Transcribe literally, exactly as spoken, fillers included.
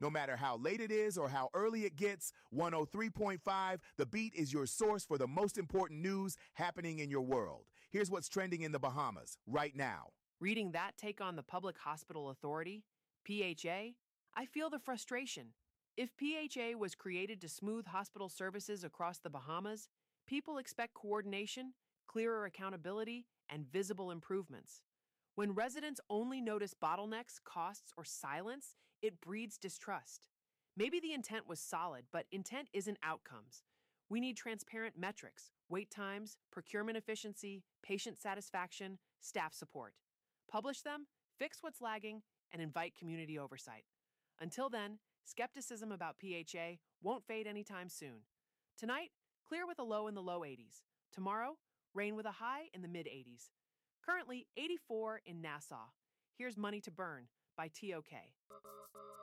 No matter how late it is or how early it gets, one oh three point five The Beat is your source for the most important news happening in your world. Here's what's trending in the Bahamas right now. Reading that take on the Public Hospital Authority, P H A, I feel the frustration. If P H A was created to smooth hospital services across the Bahamas, people expect coordination, clearer accountability, and visible improvements. When residents only notice bottlenecks, costs, or silence, it breeds distrust. Maybe the intent was solid, but intent isn't outcomes. We need transparent metrics, wait times, procurement efficiency, patient satisfaction, staff support. Publish them, fix what's lagging, and invite community oversight. Until then, skepticism about P H A won't fade anytime soon. Tonight, clear with a low in the low eighties. Tomorrow, rain with a high in the mid eighties. Currently eighty-four in Nassau. Here's Money to Burn by T O K.